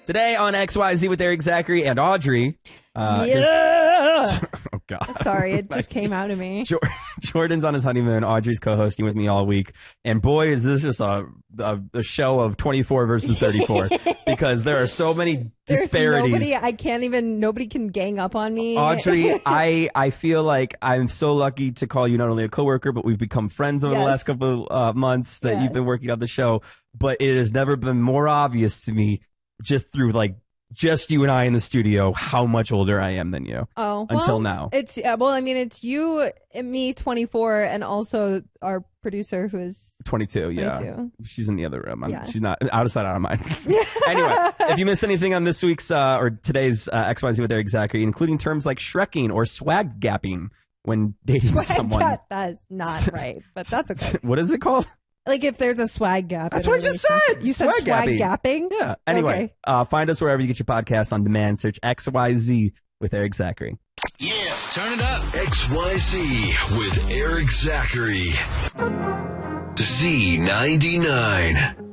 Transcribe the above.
Today on XYZ with Eric Zachary and Audrey. Yeah. Oh, God. Sorry, it just came out of me. Jordan's on his honeymoon. Audrey's co-hosting with me all week. And boy, is this just a show of 24 versus 34 because there are so many disparities. Nobody can gang up on me. Audrey, I feel like I'm so lucky to call you not only a coworker, but we've become friends over the last couple months that you've been working on the show. But it has never been more obvious to me just through just you and I in the studio how much older I am than you. Until now. It's it's you and me 24 and also our producer who is 22. Yeah. She's in the other room. She's not out of sight, out of mind. Anyway, if you missed anything on this week's or today's XYZ with Eric Zachary, including terms like shrekking or swag gapping when dating someone. That's not right, but that's okay. What is it called? Like if there's a swag gap. That's what I just said. You said swag gapping? Yeah. Anyway, find us wherever you get your podcasts on demand. Search XYZ with Eric Zachary. Yeah, turn it up. XYZ with Eric Zachary. Z99.